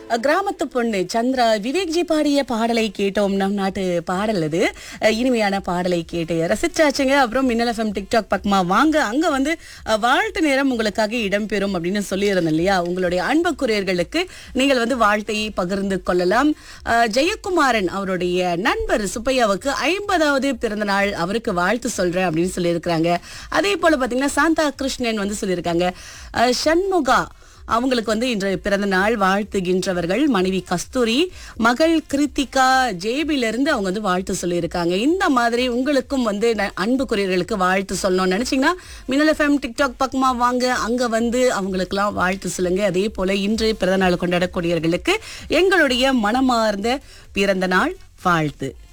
கிராமத்து பொண்ணு சந்திரா விவேக்ஜி பாடிய பாடலை கேட்டோம். நம் நாட்டு பாடல் அது. இனிமையான பாடலை கேட்டு ரசிச்சாச்சுங்க. அப்புறம் மின்னல் எஃப்எம் டிக்டாக் பக்கமா வாங்க, அங்க வந்து வாழ்த்து நேரம் உங்களுக்காக இடம்பெறும் அப்படின்னு சொல்லியிருந்தேன் இல்லையா. உங்களுடைய அன்புக்குரியர்களுக்கு நீங்கள் வந்து வாழ்த்தையை பகிர்ந்து கொள்ளலாம். ஜெயக்குமாரன் அவருடைய நண்பர் சுப்பையாவுக்கு 50வது பிறந்த நாள், அவருக்கு வாழ்த்து சொல்றேன் அப்படின்னு சொல்லியிருக்கிறாங்க. அதே போல பாத்தீங்கன்னா சாந்தா கிருஷ்ணன் வந்து சொல்லியிருக்காங்க. சண்முகா அவங்களுக்கு வந்து இன்று பிறந்த நாள் வாழ்த்துகின்றவர்கள் மனைவி கஸ்தூரி, மகள் கிருத்திகா ஜேபில அவங்க வந்து வாழ்த்து சொல்லியிருக்காங்க. இந்த மாதிரி உங்களுக்கும் வந்து அன்புக்குரியர்களுக்கு வாழ்த்து சொல்லணும்னு நினைச்சீங்கன்னா மின்னல் எஃப்எம் டிக்டாக் பக்கமா வாங்க, அங்க வந்து அவங்களுக்கெல்லாம் வாழ்த்து சொல்லுங்க. அதே போல இன்று பிறந்த நாள் கொண்டாடக்கூடியவர்களுக்கு எங்களுடைய மனமார்ந்த பிறந்த நாள் வாழ்த்து.